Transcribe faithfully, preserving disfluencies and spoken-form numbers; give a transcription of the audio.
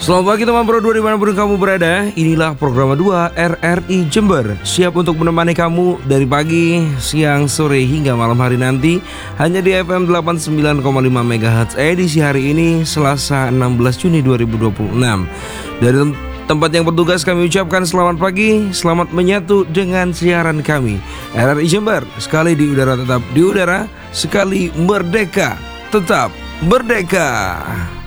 Selamat pagi teman Pro dua dimanapun kamu berada. Inilah program dua R R I Jember, siap untuk menemani kamu dari pagi, siang, sore hingga malam hari nanti. Hanya di F M delapan puluh sembilan koma lima MHz edisi hari ini Selasa enam belas Juni dua ribu dua puluh enam. Dari tempat yang bertugas kami ucapkan selamat pagi, selamat menyatu dengan siaran kami R R I Jember. Sekali di udara tetap di udara, sekali merdeka tetap merdeka.